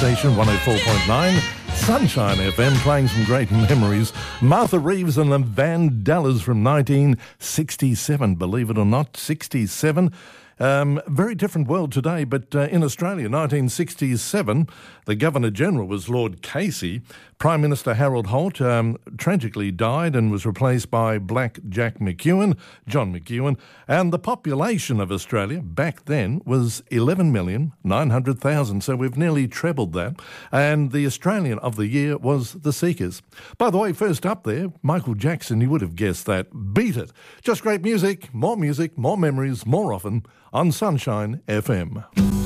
station, 104.9. Sunshine FM, playing some great memories. Martha Reeves and the Vandellas from 1967, believe it or not, 67. Very different world today, but in Australia, 1967, the Governor-General was Lord Casey. Prime Minister Harold Holt tragically died and was replaced by Black Jack McEwen, John McEwen, and the population of Australia back then was 11,900,000, so we've nearly trebled that. And the Australian of the Year was The Seekers. By the way, first up there, Michael Jackson, you would have guessed that. Beat It. Just great music, more memories, more often on Sunshine FM.